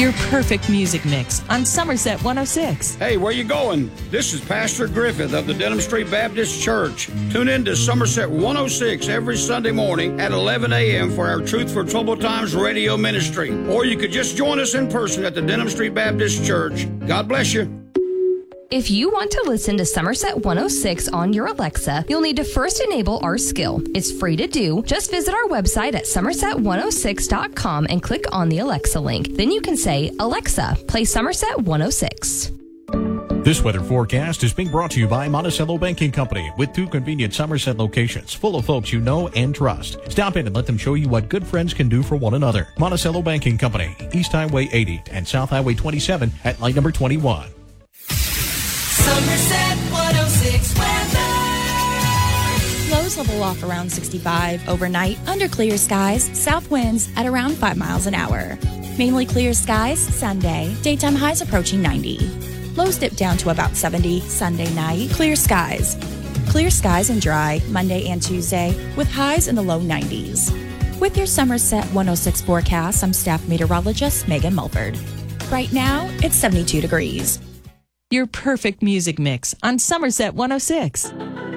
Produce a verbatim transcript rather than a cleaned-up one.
Your perfect music mix on Somerset one oh six. Hey, where you going? This is Pastor Griffith of the Denham Street Baptist Church. Tune in to Somerset one oh six every Sunday morning at eleven a.m. for our Truth for Troubled Times radio ministry. Or you could just join us in person at the Denham Street Baptist Church. God bless you. If you want to listen to Somerset one oh six on your Alexa, you'll need to first enable our skill. It's free to do. Just visit our website at somerset one oh six dot com and click on the Alexa link. Then you can say, Alexa, play Somerset one oh six. This weather forecast is being brought to you by Monticello Banking Company with two convenient Somerset locations full of folks you know and trust. Stop in and let them show you what good friends can do for one another. Monticello Banking Company, East Highway eighty and South Highway twenty-seven at light number twenty-one. Somerset one oh six weather. Lows level off around sixty-five overnight under clear skies. South winds at around five miles an hour. Mainly clear skies Sunday. Daytime highs approaching ninety. Lows dip down to about seventy Sunday night. Clear skies. Clear skies and dry Monday and Tuesday with highs in the low nineties. With your Somerset one oh six forecast, I'm staff meteorologist Megan Mulford. Right now, it's seventy-two degrees. Your perfect music mix on Somerset one oh six.